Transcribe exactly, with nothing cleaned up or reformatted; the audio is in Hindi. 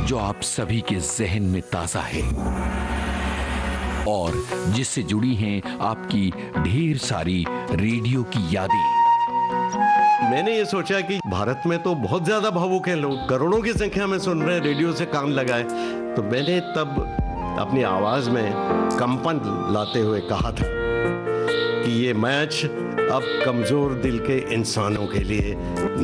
जो आप सभी के जहन में ताजा है और जिससे जुड़ी हैं आपकी ढेर सारी रेडियो की यादें। मैंने ये सोचा कि भारत में तो बहुत ज्यादा भावुक हैं लोग, करोड़ों की संख्या में सुन रहे हैं, रेडियो से कान लगाए। तो मैंने तब अपनी आवाज में कंपन लाते हुए कहा था कि ये मैच अब कमजोर दिल के इंसानों के लिए